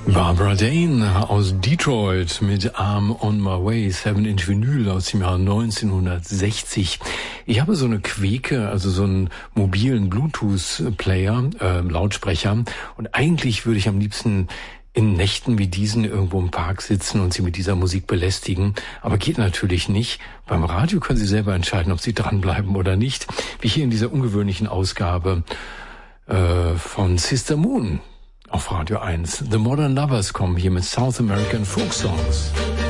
Barbara Dane aus Detroit mit I'm on my way, 7-inch Vinyl aus dem Jahr 1960. Ich habe so eine Queke, also so einen mobilen Bluetooth-Player, Lautsprecher, und eigentlich würde ich am liebsten in Nächten wie diesen irgendwo im Park sitzen und Sie mit dieser Musik belästigen. Aber geht natürlich nicht. Beim Radio können Sie selber entscheiden, ob Sie dranbleiben oder nicht. Wie hier in dieser ungewöhnlichen Ausgabe von Sister Moon auf Radio 1. The Modern Lovers kommen hier mit South American Folk Songs.